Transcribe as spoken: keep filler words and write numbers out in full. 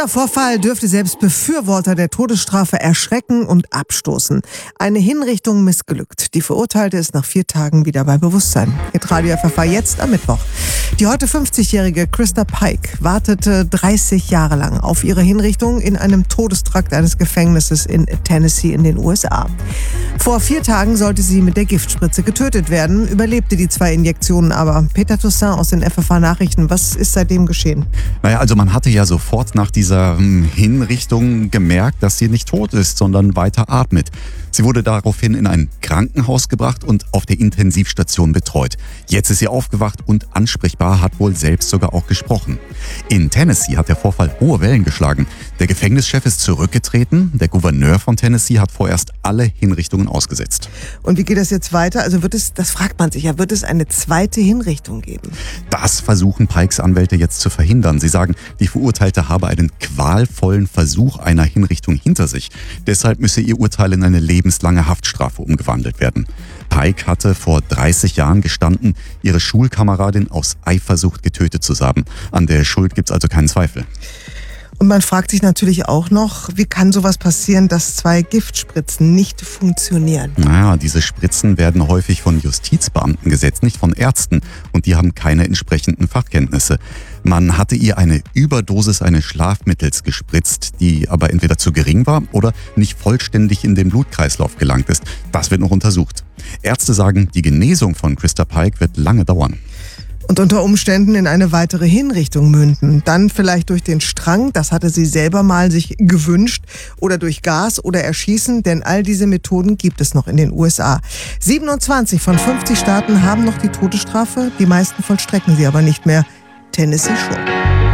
Dieser Vorfall dürfte selbst Befürworter der Todesstrafe erschrecken und abstoßen. Eine Hinrichtung missglückt. Die Verurteilte ist nach vier Tagen wieder bei Bewusstsein. Hitradio F F A jetzt am Mittwoch. Die heute fünfzigjährige Christa Pike wartete dreißig Jahre lang auf ihre Hinrichtung in einem Todestrakt eines Gefängnisses in Tennessee in den U S A. Vor vier Tagen sollte sie mit der Giftspritze getötet werden, überlebte die zwei Injektionen aber. Peter Toussaint aus den F F A-Nachrichten, was ist seitdem geschehen? Naja, also man hatte ja sofort nach dieser Hinrichtung gemerkt, dass sie nicht tot ist, sondern weiter atmet. Sie wurde daraufhin in ein Krankenhaus gebracht und auf der Intensivstation betreut. Jetzt ist sie aufgewacht und ansprechbar, hat wohl selbst sogar auch gesprochen. In Tennessee hat der Vorfall hohe Wellen geschlagen. Der Gefängnischef ist zurückgetreten. Der Gouverneur von Tennessee hat vorerst alle Hinrichtungen ausgesetzt. Und wie geht das jetzt weiter? Also wird es, das fragt man sich ja, wird es eine zweite Hinrichtung geben? Das versuchen Pikes Anwälte jetzt zu verhindern. Sie sagen, die Verurteilte habe einen qualvollen Versuch einer Hinrichtung hinter sich. Deshalb müsse ihr Urteil in eine lebenslange Haftstrafe umgewandelt werden. Pike hatte vor dreißig Jahren gestanden, ihre Schulkameradin aus Eifersucht getötet zu haben. An der Schuld gibt's also keinen Zweifel. Und man fragt sich natürlich auch noch, wie kann sowas passieren, dass zwei Giftspritzen nicht funktionieren? Naja, diese Spritzen werden häufig von Justizbeamten gesetzt, nicht von Ärzten. Und die haben keine entsprechenden Fachkenntnisse. Man hatte ihr eine Überdosis eines Schlafmittels gespritzt, die aber entweder zu gering war oder nicht vollständig in den Blutkreislauf gelangt ist. Das wird noch untersucht. Ärzte sagen, die Genesung von Christa Pike wird lange dauern. Und unter Umständen in eine weitere Hinrichtung münden. Dann vielleicht durch den Strang, das hatte sie selber mal sich gewünscht, oder durch Gas oder Erschießen, denn all diese Methoden gibt es noch in den U S A. siebenundzwanzig von fünfzig Staaten haben noch die Todesstrafe, die meisten vollstrecken sie aber nicht mehr. Tennessee schon.